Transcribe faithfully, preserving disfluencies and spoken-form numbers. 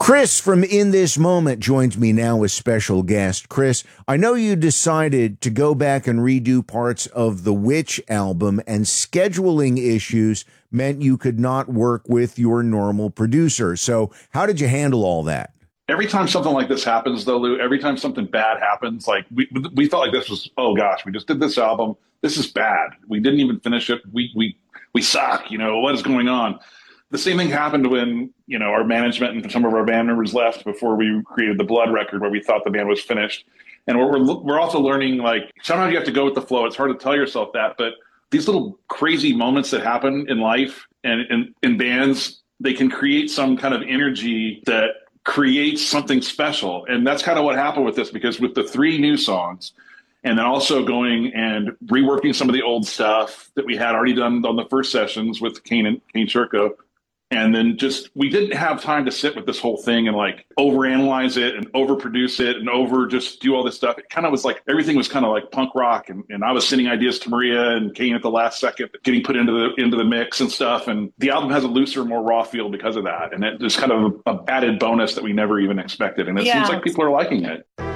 Chris from In This Moment joins me now as special guest. Chris, I know you decided to go back and redo parts of the Witch album, and scheduling issues meant you could not work with your normal producer. So how did you handle all that? Every time something like this happens, though, Lou, every time something bad happens, like we we felt like this was, oh gosh, we just did this album. This is bad. We didn't even finish it. We we we suck. You know, what is going on? The same thing happened when, you know, our management and some of our band members left before we created the Blood record, where we thought the band was finished. And we're we're also learning, like, sometimes you have to go with the flow. It's hard to tell yourself that, but these little crazy moments that happen in life and in, in bands, they can create some kind of energy that creates something special. And that's kind of what happened with this, because with the three new songs, and then also going and reworking some of the old stuff that we had already done on the first sessions with Kane and Kane Shirko. And then just, we didn't have time to sit with this whole thing and like overanalyze it and overproduce it and over just do all this stuff. It kind of was like, everything was kind of like punk rock. And, and I was sending ideas to Maria and Kane at the last second, getting put into the, into the mix and stuff. And the album has a looser, more raw feel because of that. And it is kind of a, a added bonus that we never even expected. And it yeah. seems like people are liking it.